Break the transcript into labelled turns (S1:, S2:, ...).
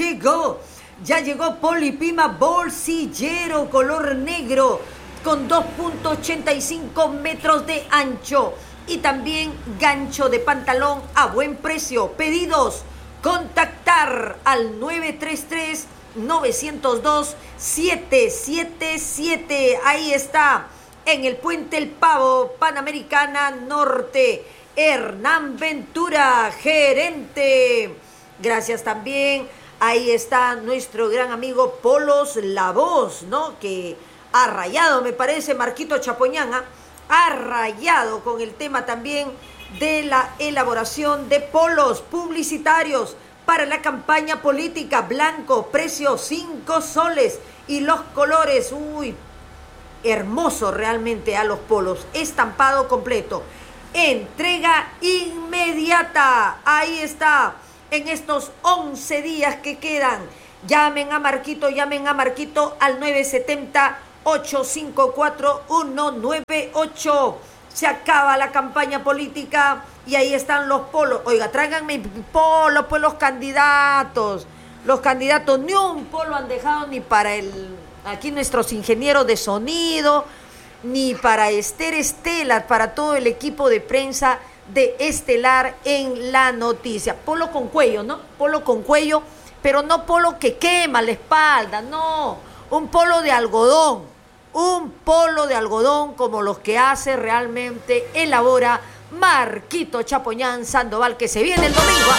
S1: Ya llegó Polipima bolsillero color negro con 2.85 metros de ancho y también gancho de pantalón a buen precio. Pedidos, contactar al 933-902-777. Ahí está, en el Puente El Pavo, Panamericana Norte. Hernán Ventura, gerente. Gracias también. Ahí está nuestro gran amigo Polos La Voz, ¿no? Que ha rayado, me parece, Marquito Chapoñán, ha rayado con el tema también de la elaboración de polos publicitarios para la campaña política. Blanco, precio 5 soles. Y los colores, hermoso realmente a los polos. Estampado completo. Entrega inmediata. Ahí está. En estos 11 días que quedan, llamen a Marquito al 970-854-198. Se acaba la campaña política y ahí están los polos. Oiga, tráiganme polos, pues los candidatos. Los candidatos ni un polo han dejado ni para aquí nuestros ingenieros de sonido, ni para Estela, para todo el equipo de prensa de Estelar en la noticia. Polo con cuello, ¿no? Polo con cuello, pero no polo que quema la espalda, no. Un polo de algodón como los que hace realmente, elabora Marquito Chapoñán Sandoval, que se viene el domingo.